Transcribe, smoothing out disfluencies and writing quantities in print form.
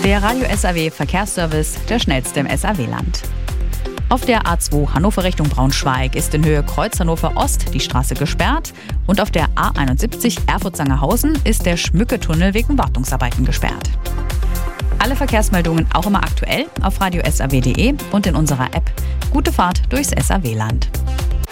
Der Radio SAW Verkehrsservice, der schnellste im SAW-Land. Auf der A2 Hannover Richtung Braunschweig ist in Höhe Kreuz Hannover Ost die Straße gesperrt und auf der A71 Erfurt-Sangerhausen ist der Schmücke-Tunnel wegen Wartungsarbeiten gesperrt. Alle Verkehrsmeldungen auch immer aktuell auf radiosaw.de und in unserer App. Gute Fahrt durchs SAW-Land.